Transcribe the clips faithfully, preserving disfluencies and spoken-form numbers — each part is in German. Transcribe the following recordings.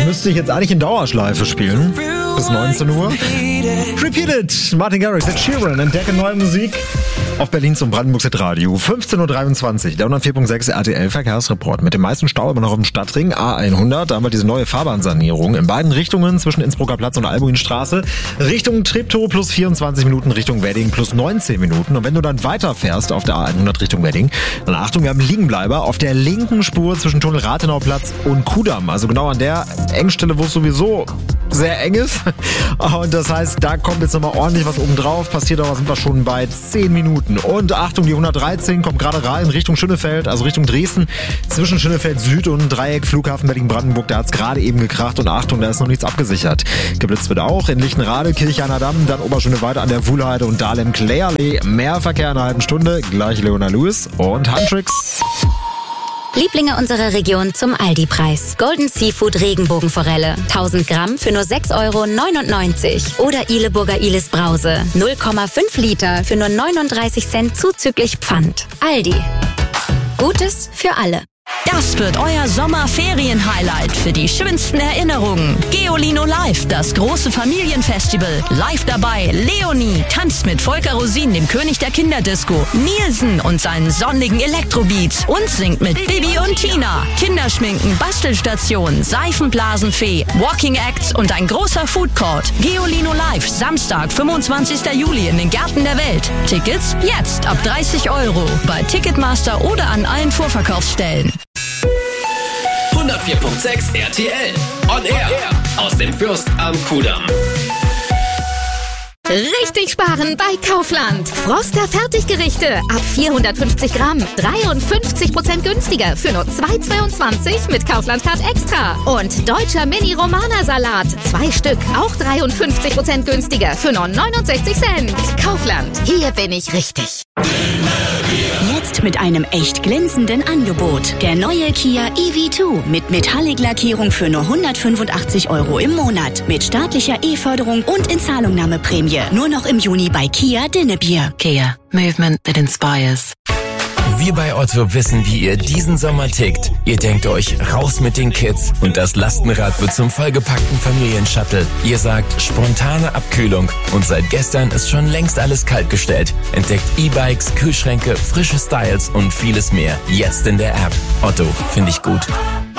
müsste ich jetzt eigentlich in Dauerschleife spielen. Bis neunzehn Uhr. Repeat it! Martin Garrix, Ed Sheeran, entdecke neue Musik auf Berlins und Brandenburgs Radio. fünfzehn Uhr dreiundzwanzig, der hundertvier Komma sechs R T L Verkehrsreport. Mit dem meisten Stau immer noch im Stadtring A hundert. Da haben wir diese neue Fahrbahnsanierung in beiden Richtungen zwischen Innsbrucker Platz und Albuinstraße. Richtung Treptow plus vierundzwanzig Minuten, Richtung Wedding plus neunzehn Minuten. Und wenn du dann weiterfährst auf der A hundert Richtung Wedding, dann Achtung, wir haben Liegenbleiber auf der linken Spur zwischen Tunnel Rathenauplatz und Kudamm. Also genau an der Engstelle, wo es sowieso sehr eng ist. Und das heißt, da kommt jetzt nochmal ordentlich was oben drauf. Passiert aber, sind wir schon bei zehn Minuten. Und Achtung, die hundertdreizehn kommt gerade rein Richtung Schönefeld, also Richtung Dresden. Zwischen Schönefeld Süd und Dreieck, Flughafen Berlin-Brandenburg, da hat es gerade eben gekracht. Und Achtung, da ist noch nichts abgesichert. Geblitzt wird auch in Lichtenrade, Kirchhainer Damm, dann Oberschöneweide an der Wuhlheide und Dahlem-Klärlee. Mehr Verkehr in einer halben Stunde. Gleich Leona Lewis und Handtricks. Lieblinge unserer Region zum Aldi-Preis. Golden Seafood Regenbogenforelle. tausend Gramm für nur sechs Euro neunundneunzig. Oder Ileburger Ilis Brause. null Komma fünf Liter für nur neununddreißig Cent zuzüglich Pfand. Aldi. Gutes für alle. Das wird euer Sommerferien-Highlight für die schönsten Erinnerungen. Geolino Live, das große Familienfestival. Live dabei Leonie, tanzt mit Volker Rosin, dem König der Kinderdisco. Nielsen und seinen sonnigen Elektrobeats. Und singt mit Bibi und Tina. Kinderschminken, Bastelstation, Seifenblasenfee, Walking Acts und ein großer Food Court. Geolino Live, Samstag, fünfundzwanzigsten Juli in den Gärten der Welt. Tickets jetzt ab dreißig Euro. Bei Ticketmaster oder an allen Vorverkaufsstellen. hundertvier Komma sechs R T L. On Air. Aus dem Fürst am Kudamm. Richtig sparen bei Kaufland. Froster Fertiggerichte ab vierhundertfünfzig Gramm. dreiundfünfzig Prozent günstiger für nur zwei Euro zweiundzwanzig mit Kaufland Card Extra. Und deutscher Mini-Romana-Salat. Zwei Stück. Auch dreiundfünfzig Prozent günstiger für nur neunundsechzig Cent. Kaufland. Hier bin ich richtig. Jetzt mit einem echt glänzenden Angebot. Der neue Kia E V zwei mit Metallic-Lackierung für nur hundertfünfundachtzig Euro im Monat. Mit staatlicher E-Förderung und Inzahlungnahmeprämie. Nur noch im Juni bei Kia Dinnebier. Kia. Movement that inspires. Wir bei Otto wissen, wie ihr diesen Sommer tickt. Ihr denkt euch, raus mit den Kids und das Lastenrad wird zum vollgepackten Familienshuttle. Ihr sagt, spontane Abkühlung und seit gestern ist schon längst alles kaltgestellt. Entdeckt E-Bikes, Kühlschränke, frische Styles und vieles mehr. Jetzt in der App. Otto, finde ich gut.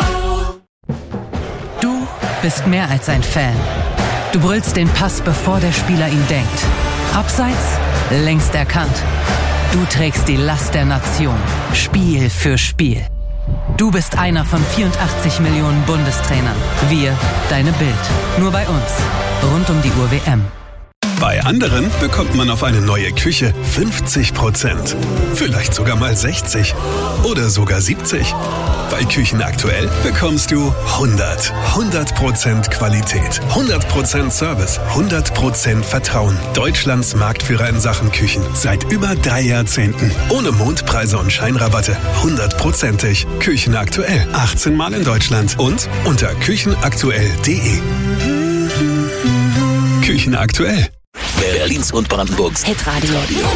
Du bist mehr als ein Fan. Du brüllst den Pass, bevor der Spieler ihn denkt. Abseits, längst erkannt. Du trägst die Last der Nation, Spiel für Spiel. Du bist einer von vierundachtzig Millionen Bundestrainern. Wir, deine Bild. Nur bei uns. Rund um die Uhr W M. Bei anderen bekommt man auf eine neue Küche fünfzig Prozent. Vielleicht sogar mal sechzig. Oder sogar siebzig. Bei Küchen aktuell bekommst du hundert. hundert Prozent Qualität. hundert Prozent Service. hundert Prozent Vertrauen. Deutschlands Marktführer in Sachen Küchen. Seit über drei Jahrzehnten. Ohne Mondpreise und Scheinrabatte. hundertprozentig. Küchen aktuell. achtzehn Mal in Deutschland. Und unter küchenaktuell punkt de. Küchen aktuell. Berlins und Brandenburgs Hitradio.